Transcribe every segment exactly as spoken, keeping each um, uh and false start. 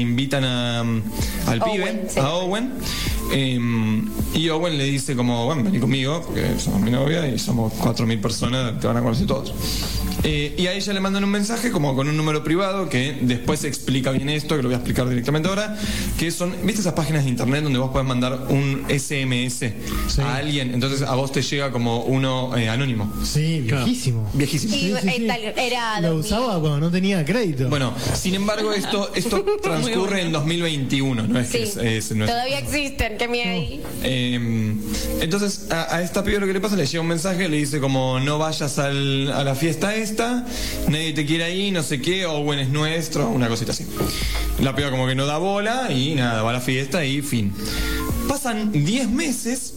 invitan a, al Owen, pibe, sí. a Owen. Eh, y Owen le dice como, bueno, vení conmigo, porque somos mi novia y somos cuatro mil personas, te van a conocer todos. Eh, y a ella le mandan un mensaje como con un número privado que después explica bien esto, que lo voy a explicar directamente ahora, que son, ¿viste esas páginas de internet donde vos podés mandar un S M S Sí. a alguien? Entonces a vos te llega como uno eh, anónimo. Sí, viejísimo. Viejísimo. Y Sí, sí, sí. eh, tal- era Lo dos mil. usaba cuando no tenía crédito. Bueno, sin embargo, esto, esto transcurre en dos mil veintiuno, no es que Sí, es, es- no es- todavía existen, qué miedo. Eh, entonces a, a esta piba lo que le pasa, le llega un mensaje, le dice como no vayas al- a la fiesta esta, nadie te quiere ahí, no sé qué, Owen es nuestro, una cosita así. La piba como que no da bola y nada, va a la fiesta y fin. Pasan diez meses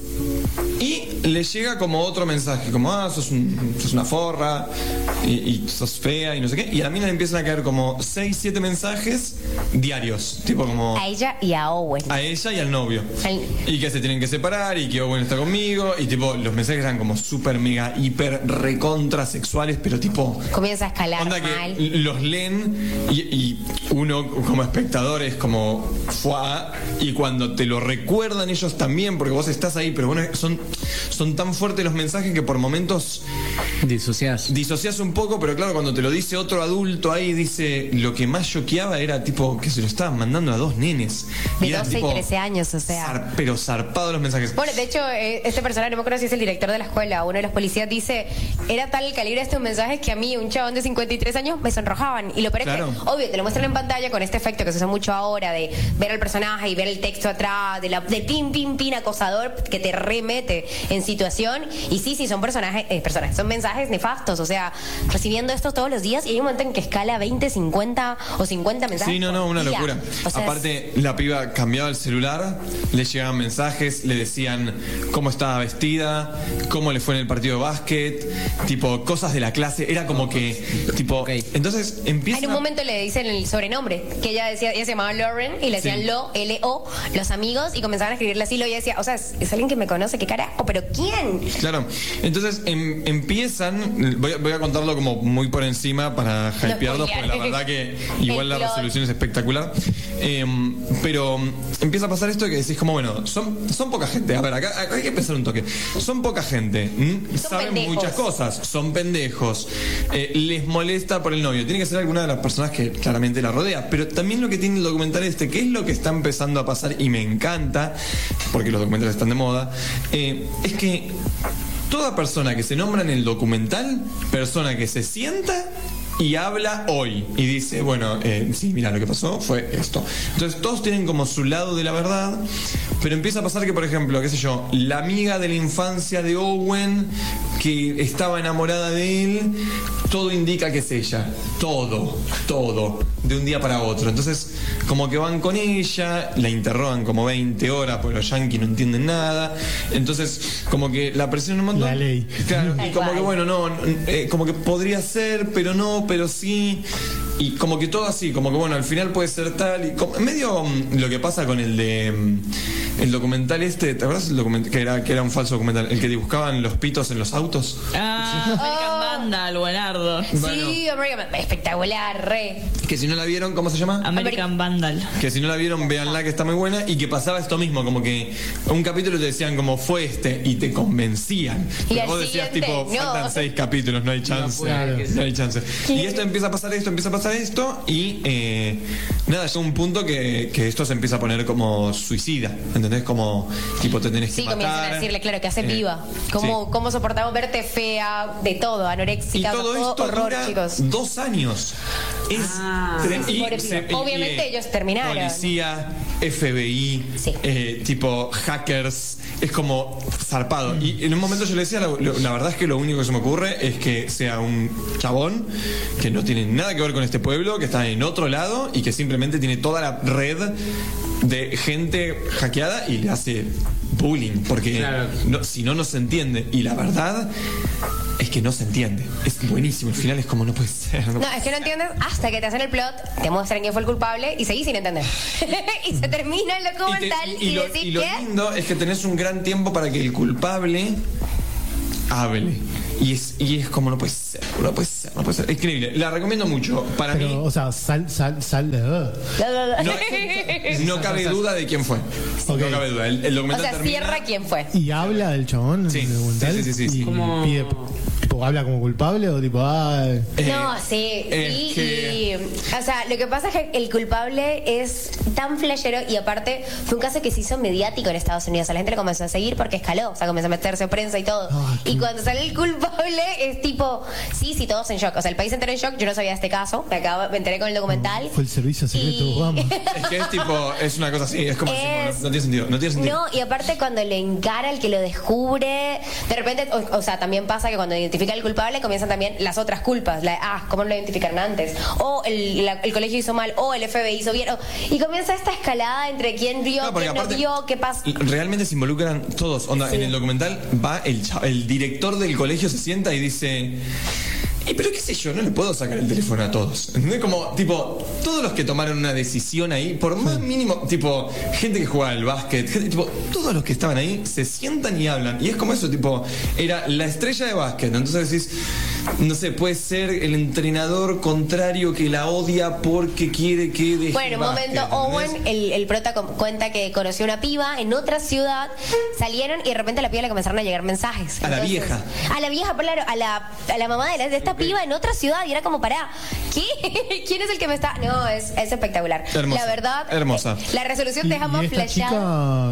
y le llega como otro mensaje, como ah, sos, un- sos una forra y, y sos fea y no sé qué. Y a la mina le empiezan a caer como seis, siete mensajes diarios, tipo como A ella y a Owen. a ella y al novio. Al- Y que se tienen que separar y que Owen está conmigo. Y tipo, los mensajes eran como súper mega, hiper, recontra sexuales, pero tipo. Comienza a escalar Onda que mal. los leen y, y uno como espectador es como fuá. Y cuando te lo recuerdan ellos también, porque vos estás ahí, pero bueno, son, son tan fuertes los mensajes que por momentos Disociás. disocias un poco, pero claro, cuando te lo dice otro adulto ahí, dice, lo que más choqueaba era tipo que se lo estaban mandando a dos nenes. De Y era, doce y tipo, trece años, o sea. zar- pero zarpado los mensajes. Bueno, de hecho, eh, este personaje, no me acuerdo si es el director de la escuela o uno de los policías, dice, era tal el calibre de estos mensajes que a mí, un chabón de cincuenta y tres años, me sonrojaban. Y lo peor es Claro. que, obvio, te lo muestran en pantalla con este efecto que se usa mucho ahora, de ver al personaje y ver el texto atrás, de la, del pin, pin, pin acosador que te remete en situación. Y sí, sí, son personajes, eh, personajes, son mensajes nefastos, o sea, recibiendo esto todos los días y hay un momento en que escala veinte, cincuenta o cincuenta mensajes. Sí, no, no, por una día. locura. O sea, Aparte, la piba cambiaba el celular, le llegaban mensajes, le decían cómo estaba vestida, cómo le fue en el partido de básquet, tipo, cosas de la clase. Era como que, tipo, Ok. entonces empieza. En un momento le dicen el sobrenombre, que ella decía, ella se llamaba Lauren y le decían Sí. Lo, L O, los amigos, y comenzaban a escribirle así, lo y ella decía, o sea, es, es alguien que me conoce, qué carajo, pero ¿quién? Claro, entonces em- empiezan, voy a, voy a contarlo como muy por encima para hypearlos, porque la verdad que igual la El plot. resolución es espectacular. Em, pero empieza a pasar esto que decís como, bueno, son, son poca gente. A ver, acá, acá hay que pensar un toque. Son poca gente, ¿m? Son saben pendejos. muchas cosas, son pendejos, eh, les molesta por el novio. Tiene que ser alguna de las personas que claramente la rodea, pero también lo que tiene el documental este, que es lo que está empezando a pasar y me encanta, porque los documentales están de moda, eh, es que toda persona que se nombra en el documental, persona que se sienta y habla hoy y dice, bueno, eh, sí, mira, lo que pasó fue esto. Entonces todos tienen como su lado de la verdad, pero empieza a pasar que, por ejemplo, qué sé yo, la amiga de la infancia de Owen que estaba enamorada de él, todo indica que es ella, todo, todo, de un día para otro. Entonces como que van con ella, la interrogan como veinte horas porque los yanquis no entienden nada, entonces como que la presionan un montón. La ley. Claro, y Tal como cual. que bueno, no, no, eh, como que podría ser, pero no, pero sí. Y como que todo así, como que bueno, al final puede ser tal. Y como, medio mm, lo que pasa con el de mm, el documental este, ¿te acuerdas el documental que era, que era un falso documental? El que dibujaban los pitos en los autos. Ah, American Vandal, buenardo. Bueno. Sí, American, espectacular, re. Que si no la vieron, ¿cómo se llama? American Vandal. Que si no la vieron, véanla, que está muy buena. Y que pasaba esto mismo, como que un capítulo te decían como fue este y te convencían. Y Pero al vos decías siguiente, tipo, no. faltan seis capítulos, no hay chance. puede No, ser. hay chance. Y esto empieza a pasar esto, empieza a pasar esto y eh, nada, llega un punto que, que esto se empieza a poner como suicida, ¿entendés? Como tipo te tenés que Sí, matar. comienzan a decirle, claro, que hace Eh, viva. ¿Cómo, sí. cómo soportamos verte fea, de todo, Y anoréxica, todo esto horror, dura chicos. dos años. Es Ah. tre- y Pobre se- piba. y- Obviamente y- ellos terminaron. Policía, F B I, Sí. eh, tipo hackers, es como zarpado. Y en un momento yo le decía, la, lo- la verdad es que lo único que se me ocurre es que sea un chabón que no tiene nada que ver con este pueblo, que está en otro lado y que simplemente tiene toda la red de gente hackeada y le hace bullying, porque Claro. no- si no, no se entiende. Y la verdad es que no se entiende. Es buenísimo. El final es como no puede ser. no No, es que no entiendes hasta que te hacen el plot, te muestran quién fue el culpable y seguís sin entender. Y se termina el Y te- documental y, y lo, decís y lo que... lindo es que tenés un gran tiempo para que el culpable hable. Y es, y es como no puede ser, no puede ser, no puede ser. Increíble. La recomiendo mucho. Para Pero, mí. o sea, sal, sal, sal. uh. No, no cabe duda de quién fue. Ok. No cabe duda. El, el O documental sea, termina. cierra quién fue. Y habla del chabón. Sí, en el documental, sí, sí, sí, sí. Y Como- pide, tipo, habla como culpable o tipo, ah. Eh, No, sí, es sí, que- y, o sea, lo que pasa es que el culpable es tan flashero y aparte fue un caso que se hizo mediático en Estados Unidos, a la gente lo comenzó a seguir porque escaló, o sea, comenzó a meterse prensa y todo. Ah, qué- Y cuando sale el culpable es tipo, sí, sí, todos en shock, o sea, el país entero en shock, yo no sabía de este caso, me acabo, me enteré con el documental. Fue el servicio secreto de Y- Obama. Es que es tipo, es una cosa así, es como decimos, Es- no, no tiene sentido, no tiene sentido. No, y aparte cuando le encara el que lo descubre, de repente, o, o sea, también pasa que cuando identifica al culpable comienzan también las otras culpas, la, ah, ¿cómo no lo identificaron antes? O el, la- el colegio hizo mal, o el F B I hizo bien, o- y comienza esta escalada entre quién vio, No, porque quién no aparte, vio, qué pasa. realmente se involucran todos. Onda, Sí. en el documental va el, cha- el director del colegio, se sienta y dice. Y pero qué sé yo, no le puedo sacar el teléfono a todos. ¿Entendés? Como, tipo, todos los que tomaron una decisión ahí, por más mínimo, tipo, gente que jugaba al básquet, gente, tipo, todos los que estaban ahí se sientan y hablan. Y es como eso, tipo, era la estrella de básquet. Entonces decís, no sé, puede ser el entrenador contrario que la odia porque quiere que deje Bueno, el un básquet, momento, ¿entendés? Owen, el, el prota com- cuenta que conoció una piba en otra ciudad, salieron y de repente a la piba le comenzaron a llegar mensajes. A la vieja. A la vieja, claro, a la, a la mamá de, la- de esta piba en otra ciudad y era como, pará, ¿qué? ¿Quién es el que me está...? No, es, es espectacular. Hermosa, La verdad, hermosa. eh, la resolución ¿Y, te deja y más esta chica, flashada.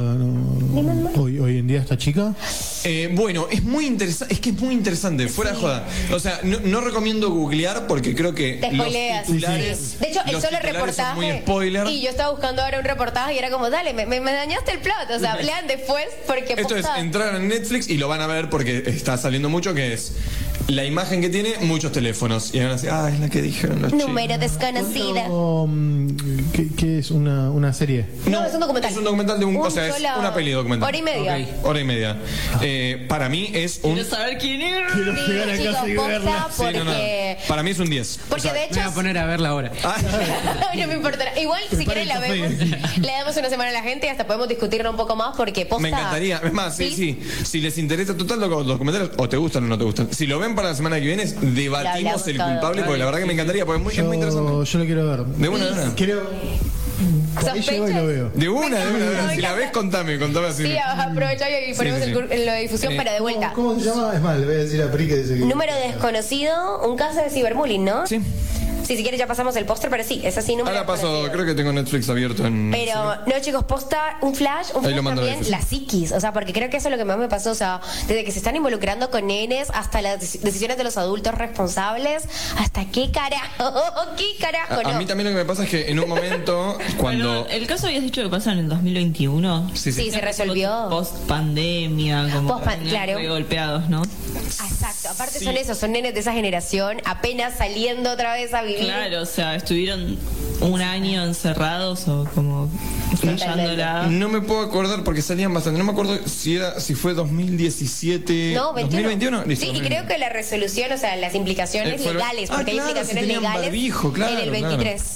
no, hoy, hoy en día esta chica, Eh, bueno, es muy interesante, es que es muy interesante, fuera de joda. O sea, no, no recomiendo googlear porque creo que Te los spoileas. titulares, Sí. De hecho, el los solo titulares son reportaje. muy spoiler. Y yo estaba buscando ahora un reportaje y era como, dale, me, me- me dañaste el plot. O sea, lean después porque. Esto es posta- entrar en Netflix y lo van a ver porque está saliendo mucho, que es la imagen que tiene, muchos teléfonos. Y van a decir, ah, es la que dijeron los Número chicos. desconocida. o, mm, ¿qué, qué es una, una serie? No, es un documental. Es un documental de un, o sea, es sola- una peli documental. Hora y media. Ok. Hora y media. Eh, para mí es un... Quiero saber quién es. Quiero Sí, llegar a chicos, casa y posta, verla. Sí, no, no. porque. Para mí es un diez. Porque de Me hecho. voy a poner a verla ahora. Ah, no me importa. Igual, si Prepara quieres, la el vemos. café. Le damos una semana a la gente y hasta podemos discutirlo un poco más porque posta. me encantaría. Es más, sí, sí. Si les interesa total los documentales, o te gustan o no te gustan. Si lo ven para la semana que viene, debatimos hablamos el todo. culpable, porque la verdad que me encantaría, porque es muy, es muy interesante. Yo, yo lo quiero ver. De una, de una. Quiero. Por ahí llego y lo veo. De una, de una, de una. Me Si la encanta. ves, contame, contame así. Sí, aprovecha y ponemos sí, el sí. cur- en lo de difusión, Eh, pero de vuelta. ¿Cómo, cómo se llama? Es mal, le voy a decir a Pri que dice que. Número desconocido, un caso de ciberbullying, ¿no? Sí. Sí, si quieres ya pasamos el póster, pero sí, es así, número Ahora paso, desconocido. creo que tengo Netflix abierto en. Pero, no, chicos, posta un flash, un Ahí flash lo mando a la también, difusión. la psiquis. O sea, porque creo que eso es lo que más me pasó. O sea, desde que se están involucrando con nenes hasta las dec- decisiones de los adultos responsables, hasta qué carajo, qué carajo, A, a no. mí también lo que me pasa es que en un momento, cuando. Bueno, el caso habías dicho que pasa en el dos mil veintiuno. Sí, sí. Sí, se resolvió. Post pandemia, como Post-pan- que claro. re golpeados, ¿no? Exacto, aparte Sí. son esos, son nenes de esa generación, apenas saliendo otra vez a vivir. Claro, o sea, estuvieron un año encerrados o como flasheándola. No me puedo acordar porque salían bastante. No me acuerdo si era si fue dos mil diecisiete. No, veintiuno. ¿dos mil veintiuno? Listo, Sí, y dos mil creo que la resolución, o sea, las implicaciones Eh, fue- legales, Ah, porque hay claro, implicaciones si tenían legales barbijo, claro, en el claro. veintitrés.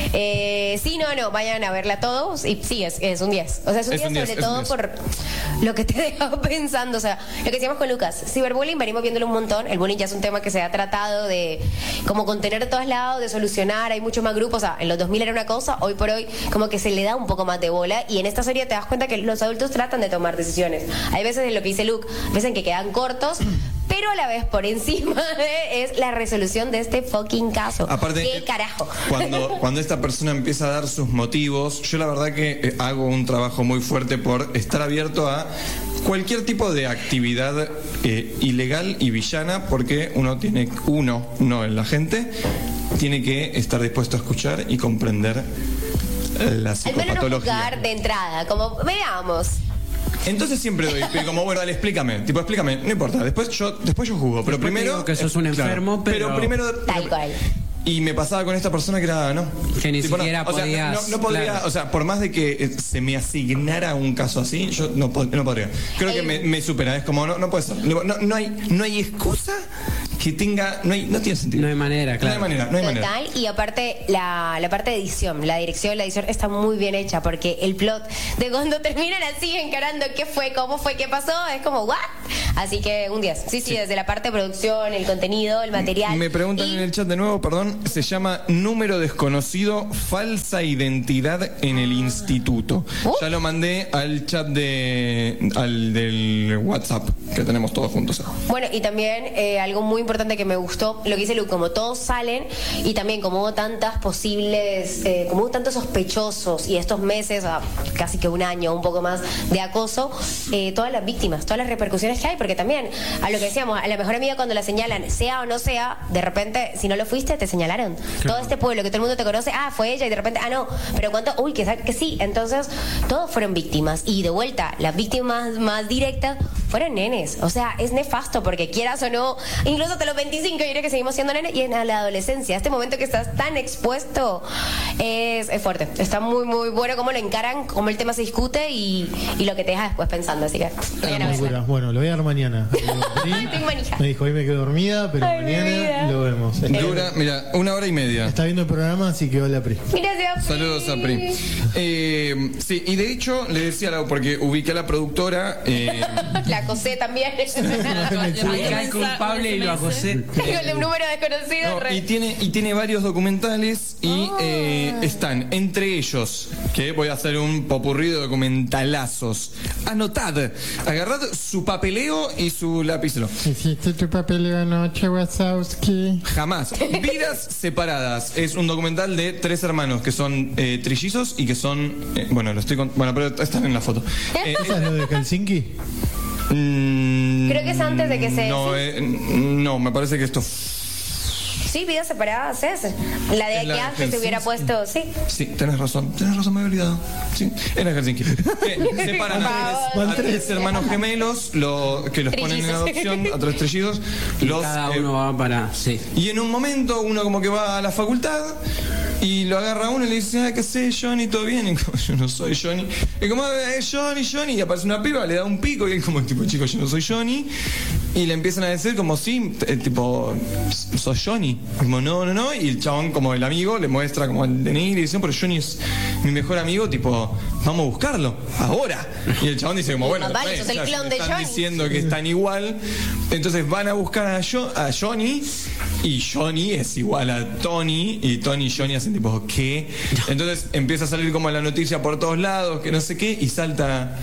Eh, sí, no, no, vayan a verla todos y sí, es, es un diez. O sea, es un Es diez un diez, sobre es un todo diez. por lo que te deja pensando. O sea, lo que decíamos con Lucas, ciberbullying, venimos viéndolo un montón. El bullying ya es un tema que se ha tratado de como contener de todos lados, de solucionar. Hay muchos más grupos. O sea, en los dos mil era una cosa, hoy por hoy como que se le da un poco más de bola. Y en esta serie te das cuenta que los adultos tratan de tomar decisiones. Hay veces en lo que dice Luke, veces en que quedan cortos. Pero a la vez por encima de, es la resolución de este fucking caso. Aparte, ¿Qué eh, carajo? Cuando, cuando esta persona empieza a dar sus motivos, yo la verdad que eh, hago un trabajo muy fuerte por estar abierto a cualquier tipo de actividad eh, ilegal y villana, porque uno tiene, uno, no en la gente, tiene que estar dispuesto a escuchar y comprender eh, la Al menos no psicopatología. juzgar de entrada, como veamos. Entonces siempre doy, pero como, bueno, dale, explícame, tipo, explícame, no importa, después yo, después yo juzgo, pero Después te primero... digo que sos un eh, claro, enfermo, pero- primero... Tal cual. Y me pasaba con esta persona que era, no. Que ni Tipo, siquiera no, o sea, podías, no, no podría, claro. o sea, por más de que eh, se me asignara un caso así, yo no, pod- no podría. Creo que me, me supera, es como, no, no puede ser. No, no, hay, no hay excusa que tenga, no, hay, no tiene sentido. No hay manera, claro. No hay manera, no hay manera. Total, y aparte la, la parte de edición, la dirección, la edición está muy bien hecha porque el plot de cuando terminan así encarando qué fue, cómo fue, qué pasó, es como, ¿what? Así que un diez. Sí, sí, sí, desde la parte de producción, el contenido, el material. Me preguntan y... en el chat de nuevo, perdón, se llama número desconocido, falsa identidad en el instituto. Uh. Ya lo mandé al chat de al del WhatsApp que tenemos todos juntos. Bueno, y también eh, algo muy importante que me gustó, lo que dice Lu, como todos salen y también como hubo tantas posibles, eh, como hubo tantos sospechosos y estos meses, ah, casi que un año, un poco más de acoso, eh, todas las víctimas, todas las repercusiones que hay, porque también, a lo que decíamos, a la mejor amiga cuando la señalan, sea o no sea, de repente, si no lo fuiste, te señalaron. Claro. Todo este pueblo que todo el mundo te conoce, ah, fue ella, y de repente, ah, no, pero cuánto, uy, que, que sí. Entonces, todos fueron víctimas. Y de vuelta, las víctimas más directas fueron nenes. O sea, es nefasto porque quieras o no, incluso hasta los veinticinco, yo creo que seguimos siendo nenes, y en la adolescencia, este momento que estás tan expuesto, es, es fuerte. Está muy, muy bueno cómo lo encaran, cómo el tema se discute y, y lo que te deja después pensando. Así que, mañana Muy buena. Bueno, lo voy a dar mañana. Ay, tengo manija. Me dijo, hoy me quedo dormida, pero Ay, mi vida. mañana lo vemos. Dura, mira, una hora y media. Está viendo el programa, así que hola, Pri. Gracias. Saludos a Pri. Eh, sí, y de hecho le decía algo porque ubiqué a la productora. Eh, La acosé también. Acá el culpable y lo acosé. Tengo el número desconocido. no, re. y tiene y tiene varios documentales y eh, están entre ellos, que voy a hacer un popurrí de documentalazos. Anotad, agarrad su papeleo y su lapicero. ¿Hiciste tu papeleo anoche, Wazowski? Jamás. Vidas separadas. Es un documental de tres hermanos que son eh, trillizos y que son. eh, bueno, lo estoy con, bueno, pero están en la foto. Eh, ¿Esa es lo de Helsinki? mm, Creo que es antes de que se- No, sí. eh, no, me parece que esto. Sí, vidas separadas es. La de Es la que de antes se hubiera Helsinki. puesto, sí. Sí, tenés razón, tenés razón, me había olvidado. Sí, era Helsinki. Que separan a tres, a tres hermanos gemelos, lo, que los ponen en Trillizos. adopción, a tres trillizos. Los, Cada eh, uno va para. Sí. y en un momento uno como que va a la facultad y lo agarra a uno y le dice, ah, ¿qué sé, Johnny? ¿Todo bien? Y como, yo no soy Johnny. Y como, es Johnny, Johnny. Y aparece una piba, le da un pico y él como, tipo, chico, yo no soy Johnny. Y le empiezan a decir como, sí, eh, tipo, sos Johnny. Como, no, no, no. Y el chabón, como el amigo, le muestra como el D N I y le dice, pero Johnny es mi mejor amigo, tipo, vamos a buscarlo, ahora. Y el chabón dice como, bueno, Vale, está sos bien, el ya clon me de están Johnny. diciendo que están igual. Entonces van a buscar a, Jo- a Johnny y Johnny es igual a Tony y Tony y Johnny hacen tipo, ¿qué? Entonces empieza a salir como la noticia por todos lados, que no sé qué, y salta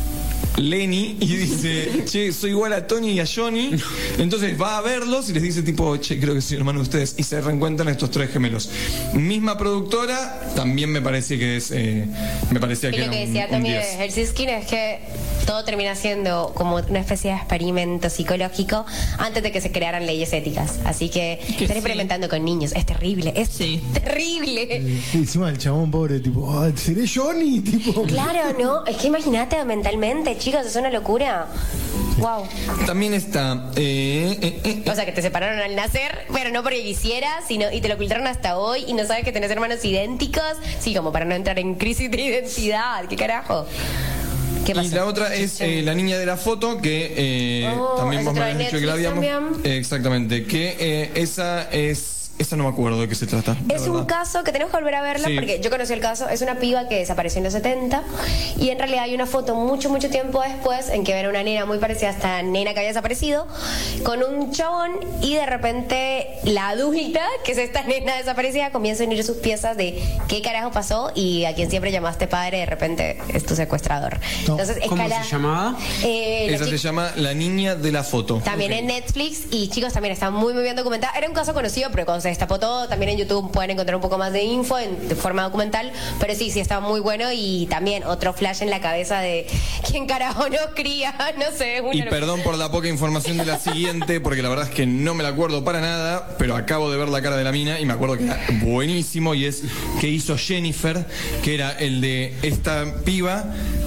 Lenny y dice, che, soy igual a Tony y a Johnny. Entonces va a verlos y les dice tipo, che, creo que soy hermano de ustedes. Y se reencuentran estos tres gemelos. Misma productora, también me parece que es, eh, me parecía Y que lo era que un- decía un también diez. Helsinki es que todo termina siendo como una especie de experimento psicológico antes de que se crearan leyes éticas. Así que están sí. experimentando con niños. Es terrible, es Sí. terrible. Y encima el chabón pobre, tipo, ah, ¿seré Johnny? Tipo, Claro, ¿no? Es que imagínate mentalmente, chicos, es una locura. Wow. También está. Eh, eh, eh, O sea, que te separaron al nacer, pero no porque quisieras, sino y te lo ocultaron hasta hoy y no sabes que tenés hermanos idénticos. Sí, como para no entrar en crisis de identidad. ¿Qué carajo? ¿Qué Y pasó? la otra es eh, la niña de la foto, que eh, Oh, también es vos me otra de habías dicho que la Netflix habíamos. también. Eh, exactamente, que eh, esa es. Esa no me acuerdo de qué se trata. la Es un verdad. caso que tenemos que volver a verlo Sí. porque yo conocí el caso. Es una piba que desapareció en los setenta y en realidad hay una foto mucho, mucho tiempo después en que ven una nena muy parecida a esta nena que había desaparecido con un chabón y de repente la adulta, que es esta nena desaparecida, comienza a unir sus piezas de qué carajo pasó y a quien siempre llamaste padre de repente es tu secuestrador. No. Entonces, ¿Cómo escala- se llamaba? Eh, la Esa se chica- llama La niña de la foto. también en Netflix y chicos también está muy muy bien documentado. Era un caso conocido, pero cuando se destapó todo, también en YouTube pueden encontrar un poco más de info en, de forma documental, pero sí, sí está muy bueno y también otro flash en la cabeza de quién carajo no cría, no sé. una Y locura. perdón por la poca información de la siguiente, porque la verdad es que no me la acuerdo para nada, pero acabo de ver la cara de la mina y me acuerdo que era buenísimo y es que hizo Jennifer, que era el de esta piba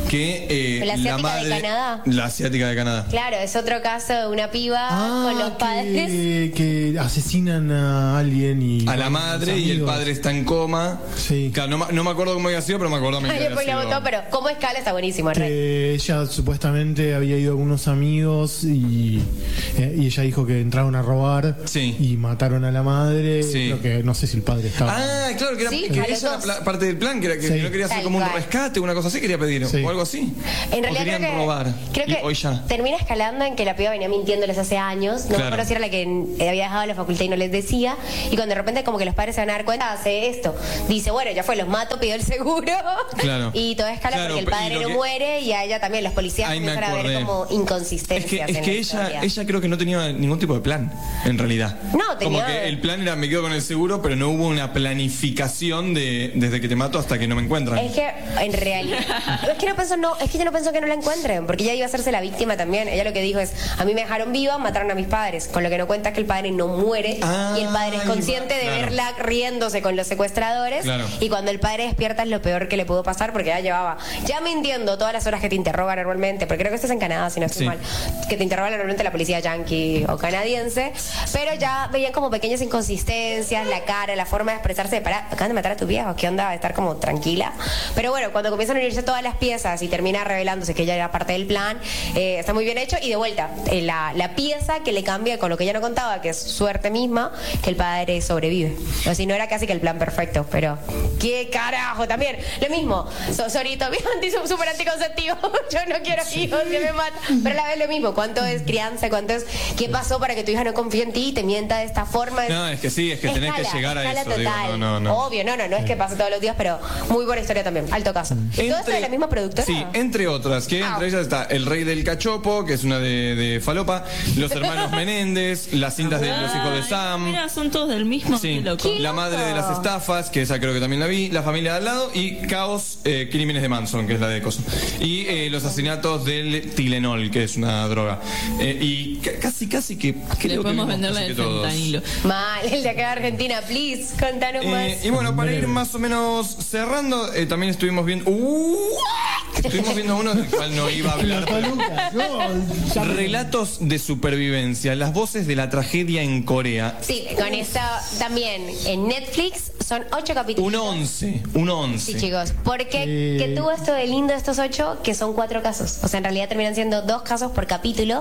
que eh, La la, asiática de madre... Canadá. La asiática de Canadá. Claro, es otro caso de una piba con los padres. que, que asesinan a alguien y A la con madre los y el amigos. padre está en coma. Sí. Claro, no, ma- no me acuerdo cómo había sido, pero me acuerdo Ay, después la votó, pero cómo escala está buenísimo, re. Que ella supuestamente había ido a algunos amigos y, eh, y ella dijo que entraron a robar Sí. y mataron a la madre. Sí. Creo que no sé si el padre estaba. Ah, claro, que era Sí, que a los esa era dos. pla- parte del plan, que era que Sí. no quería hacer Tal como un cual. rescate, una cosa así quería pedir, Sí. o algo así. En o realidad querían creo que, robar. creo Y que hoy ya. termina escalando en que la piba venía mintiéndoles hace años. No me Claro. acuerdo si era la que eh, había dejado la facultad y no les decía. Y cuando de repente como que los padres se van a dar cuenta, hace esto. Dice, bueno, ya fue, los mato, pidió el seguro. Claro. Y todo escala Claro, porque el pe- y padre lo no que- muere y a ella también. Los policías Ahí me comienzan a ver acordé. como Es inconsistencias que, es en que la ella, historia. ella creo que no tenía ningún tipo de plan, en realidad. No, tenía- Como que el plan era me quedo con el seguro, pero no hubo una planificación de desde que te mato hasta que no me encuentran. Es que en realidad es que no pensó no es que ella no pensó que no la encuentren porque ella iba a hacerse la víctima también. Ella lo que dijo es a mí me dejaron viva, mataron a mis padres, con lo que no cuenta es que el padre no muere Ah, y el padre es ahí consciente va, de claro. verla riéndose con los secuestradores Claro. y cuando el padre despierta es lo peor que le pudo pasar porque ya llevaba ya mintiendo todas las horas que te interrogan normalmente, porque creo que esto es en Canadá si no estoy Sí. mal, que te interrogan normalmente la policía yankee o canadiense, pero ya veían como pequeñas inconsistencias, la cara, la forma de expresarse de para, acaban de matar a tu viejo, ¿qué onda? De estar como tranquila. Pero bueno, cuando comienzan a unirse todas las piezas y termina revelándose que ella era parte del plan, eh, está muy bien hecho y de vuelta, eh, la, la pieza que le cambia con lo que ella no contaba, que es suerte misma, que el padre sobrevive. O si no era casi que el plan perfecto, pero qué carajo, también, lo mismo, so, Sorito, bien anti, súper anticonceptivo, yo no quiero hijos, que me mata, pero a la vez lo mismo, ¿cuánto es crianza? ¿Cuánto es qué pasó para que tu hija no confíe en ti y te mienta de esta forma? No, es que sí, es que tenés que llegar a escala eso, digo, total. no, no, no. Obvio, no, no, no es que pase todos los días, pero muy buena historia también, alto caso. ¿Y todo esto de la misma productora? Sí, entre otras, que Ah. entre ellas está El Rey del Cachopo, que es una de, de Falopa, Los Hermanos Menéndez, Las cintas de Los Hijos de Sam. Mira, son todos del mismo. Sí, Qué loco. La Madre de las Estafas, que esa creo que también la vi, La Familia de al lado y Caos, eh, Crímenes de Manson, que es la de Coso. Y eh, Los Asesinatos del Tilenol, que es una droga. Eh, y ca- casi, casi que creo Le que podemos vimos vender la casi del que todos. fentanilo. Mal, el de acá de Argentina, please, contanos Eh, más. y bueno, para ir más o menos cerrando, eh, también estuvimos viendo. ¡Uh! Estuvimos viendo uno del cual no iba a hablar. pero- Lucas, no, ya- Relatos de supervivencia, las voces de la tragedia en Corea. Sí, con esta también en Netflix son ocho capítulos. Un once, un once. Sí, chicos, porque Eh. que tuvo esto de lindo de estos ocho, que son cuatro casos. O sea, en realidad terminan siendo dos casos por capítulo.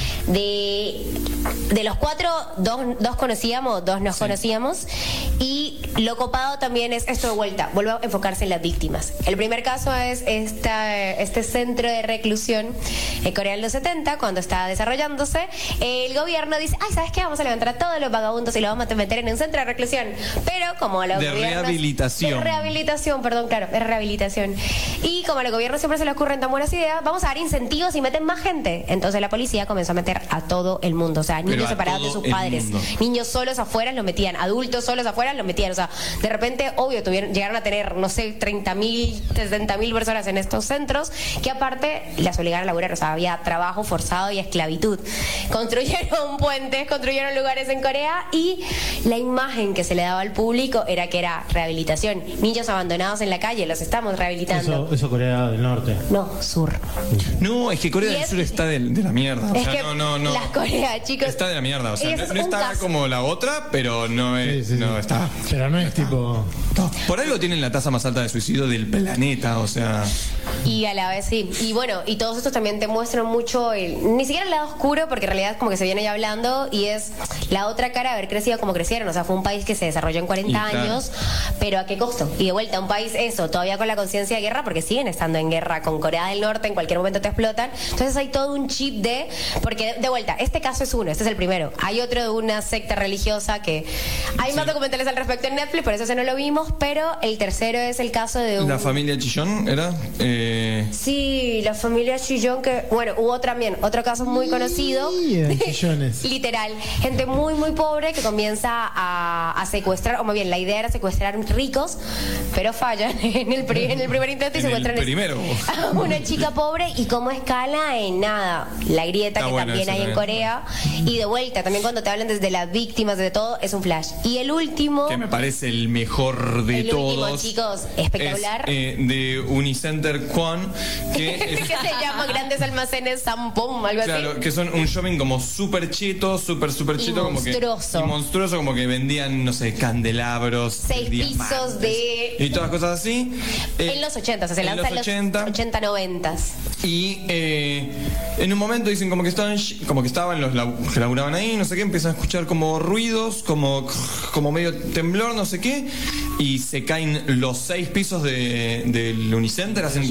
De, de los cuatro, dos, dos conocíamos, dos nos conocíamos. Y lo copado también es esto de vuelta, vuelve a enfocarse en las víctimas. El primer caso es esta, este centro de reclusión en Corea en los setenta, cuando estaba desarrollándose. El gobierno dice, ay, ¿sabes qué? Vamos a levantar a todos los vagabundos y los vamos a meter en un centro de reclusión. Pero como los De gobiernos- rehabilitación. de rehabilitación, perdón, claro, es rehabilitación. Y como a los gobiernos siempre se les ocurren tan buenas ideas, vamos a dar incentivos y meten más gente. Entonces la policía comenzó a meter a todo el mundo, o sea, Pero niños a separados de todo sus el padres, mundo. niños solos afuera los metían, adultos solos afuera los metían, o sea, de repente, obvio, tuvieron, llegaron a tener, no sé, treinta mil, sesenta mil personas en estos centros, que aparte las obligaron a laburar, o sea, había trabajo forzado y esclavitud. Construyeron puentes, construyeron lugares en Corea y la imagen que se le daba al público era que era rehabilitación. Niños abandonados en la calle, los estamos rehabilitando. Eso, eso Corea del Norte. No, sur. No, es que Corea Y del es- Sur está del- de, la mierda. O Es sea, que no, no, no. las Corea, chicos. Está de la mierda. O sea, es no, no un está caso. como la otra, pero no es. Sí, sí, no, sí. está. Pero no es tipo. Por algo tienen la tasa más alta de suicidio del planeta, o sea. Y a la vez sí. Y bueno, y todos estos también te muestran mucho el, ni siquiera el lado oscuro, porque en realidad como que se viene ya hablando, y es la otra cara de haber crecido como crecieron. O sea, fue un país que se desarrolló en cuarenta Y claro. años, pero ¿a qué costo? Y de vuelta, un país eso, todavía con la conciencia de guerra, porque siguen estando en guerra con Corea del Norte, en cualquier momento te explotan. Entonces hay todo un chip de, porque de vuelta, este caso es uno, este es el primero. Hay otro de una secta religiosa que hay más documentales al respecto en Netflix, por eso ese no lo vimos, pero el tercero es el caso de un... La familia Chillón era. Eh, Sí, la familia Chillón, que, bueno, hubo también otro caso muy conocido. Sí, eran chillones. Literal, gente muy, muy pobre que comienza a, a secuestrar, o más bien, la idea era secuestrar ricos, pero fallan en el, pri- en el primer intento y En el secuestran primero. a una chica pobre y cómo escala en nada. La grieta Está que bueno también ese hay en también. Corea. Y de vuelta, también cuando te hablan desde las víctimas, de todo, es un flash. Y el último... que me parece el mejor de El último, todos. chicos, espectacular. Es, eh, de Unicenter Quan, que ¿Qué es, se llama? Grandes almacenes Zampón, algo claro, así. que son un shopping como súper cheto, súper, súper Y cheto. Como que, monstruoso. y monstruoso, como que vendían, no sé, candelabros. Seis diamantes, pisos de... Y todas cosas así. Eh, En los ochenta, o sea, se en lanza los en los ochenta. ochenta, noventa. Y eh, en un momento dicen como que estaban, como que estaban los lau- que laburaban ahí, no sé qué, empiezan a escuchar como ruidos, como, como medio temblor, no sé qué, y se caen los seis pisos de, del Unicenter, hacen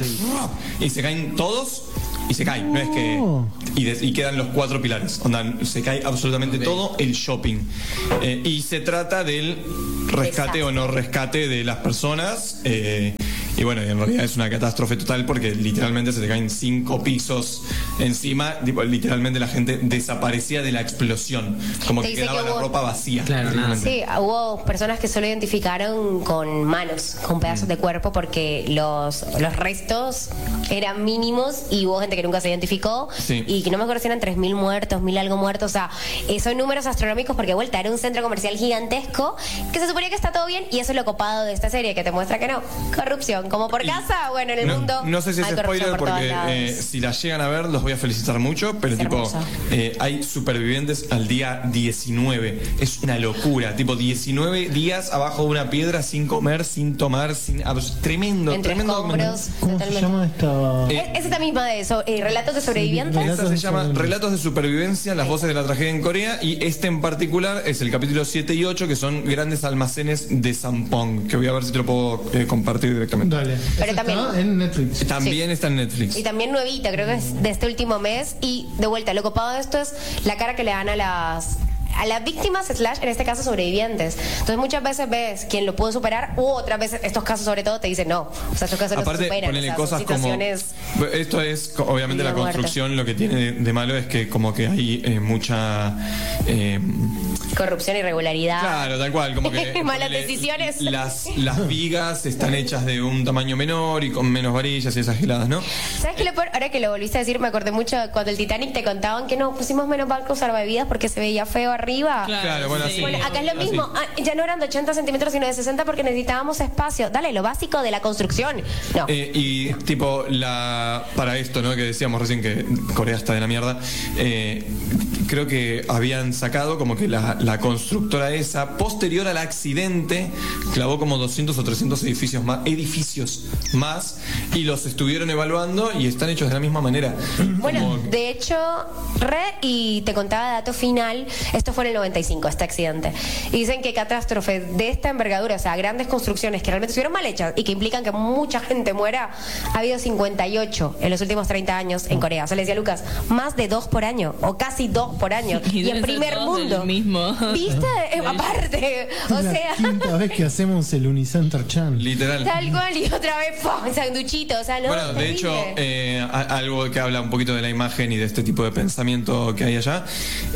y se caen todos. Y se caen, no es que. Y, de- y quedan los cuatro pilares. Onda, se cae absolutamente todo el shopping. Eh, y se trata del rescate o no rescate de las personas. eh, y bueno, en realidad es una catástrofe total porque literalmente se te caen cinco pisos encima. Tipo, literalmente la gente desaparecía de la explosión. Como Te que dice quedaba que la hubo- ropa vacía. Claro, nada. Sí, hubo personas que solo identificaron con manos, con pedazos de cuerpo, porque los, los restos eran mínimos y hubo gente que nunca se identificó. Sí. Y que no me acuerdo si eran tres mil muertos, mil algo muertos. O sea, eh, son números astronómicos porque, de vuelta, era un centro comercial gigantesco que se suponía que está todo bien y eso es lo copado de esta serie, que te muestra que no. Corrupción, como por casa, bueno, en el no, mundo. no sé si es hay corrupción spoiler por todos porque lados. eh, si la llegan a ver los voy a felicitar mucho, pero Es tipo hermosa. eh, hay supervivientes al día diecinueve. Es una locura, tipo diecinueve días abajo de una piedra sin comer, sin tomar, sin ah, pues, tremendo, Entre tremendo documental. escombros, ¿Cómo se totalmente. llama esta? Eh, Es, es esta misma de eso, eh, relatos de sobrevivientes. Sí, Esta se llama Relatos de Relatos de Supervivencia, las voces de la tragedia en Corea, y este en particular es el capítulo siete y ocho, que son grandes almacenes de Sampong, que voy a ver si te lo puedo eh, compartir directamente. Dale. Pero Esa también- está en Netflix. También está en Netflix. Y también nuevita, creo que es de este último mes. Y de vuelta, lo copado de esto es la cara que le dan a las a las víctimas, slash, en este caso, sobrevivientes. Entonces muchas veces ves quién lo pudo superar, u otras veces, estos casos sobre todo, te dicen no. O sea, estos casos no se Aparte, superan. ponele o sea, son cosas como. situaciones... Esto es, co- obviamente, Vida la o muerte. construcción lo que tiene de, de malo es que, como que hay eh, mucha. eh, Corrupción, irregularidad. Claro, tal cual, como que Malas ponele, decisiones. Las, las vigas están hechas de un tamaño menor y con menos varillas y esas giladas, ¿no? ¿Sabes qué? Lo peor? Ahora que lo volviste a decir, me acordé mucho cuando el Titanic te contaban que no pusimos menos barcos salvavidas porque se veía feo arriba. Claro, bueno, así. Bueno, acá es lo Así. mismo. Ah, ya no eran de ochenta centímetros, sino de sesenta porque necesitábamos espacio. Dale, lo básico de la construcción. No. Eh, y tipo, la para esto, ¿no? Que decíamos recién que Corea está de la mierda. eh, creo que habían sacado como que la, la constructora esa, posterior al accidente, clavó como doscientos o trescientos edificios más, edificios más, y los estuvieron evaluando y están hechos de la misma manera. Bueno, Como- de hecho, re, y te contaba dato final, esto fue en el noventa y cinco, este accidente. Y dicen que catástrofes de esta envergadura, o sea, grandes construcciones que realmente estuvieron mal hechas y que implican que mucha gente muera, ha habido cincuenta y ocho en los últimos treinta años en Corea. O sea, le decía a Lucas, más de dos por año, o casi dos por año. Y Y, en deben ser primer todos del mundo. mismo. ¿Viste? Eh, aparte, o Es la sea... quinta vez que hacemos el Unicenter Chan. Literal. Tal cual, y otra vez, ¡pum! Sanduchito, o sea, no. Bueno, de terrible. hecho, eh, a- algo que habla un poquito de la imagen y de este tipo de pensamiento que hay allá,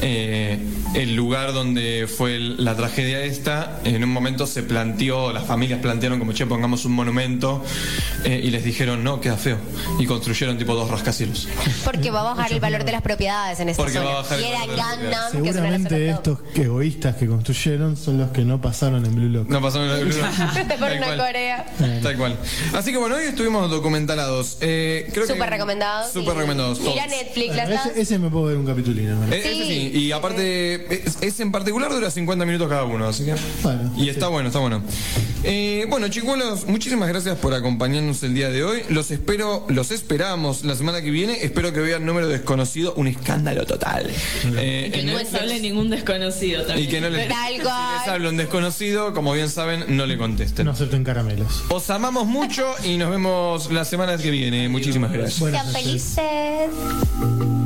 eh, el lugar donde fue el- la tragedia esta, en un momento se planteó, las familias plantearon como, che, pongamos un monumento, eh, y les dijeron, no, queda feo, y construyeron tipo dos rascacielos. Porque va a bajar el valor de las propiedades en esta Porque va zona. a bajar el y era valor de las Gangnam, propiedades. que es una de las Seguramente zonas top. estos egoístas que construyeron son los que no pasaron en Blue Lock. No pasó nada. Por una Corea. Tal cual. Así que bueno, hoy estuvimos documentalados. Eh, creo que- Súper recomendados. Súper y- recomendados. Mira todos. Netflix, Bueno, las ese, ese me puedo ver un capitulino. ¿no? Eh, ese sí, y aparte, es- ese en particular dura cincuenta minutos cada uno, así que. Bueno, y está sí. bueno, está bueno. Eh, bueno, chicuelos, muchísimas gracias por acompañarnos el día de hoy. Los espero, los esperamos la semana que viene. Espero que vean Número Desconocido, un escándalo total. Eh, Que en no Netflix. les hable ningún desconocido Y también. que no les, Tal si cual. les habla un desconocido, como bien saben, no le contesten. No acepten caramelos. Os amamos mucho y nos vemos la semana que viene. Muchísimas gracias. Buenas Sean noches. felices.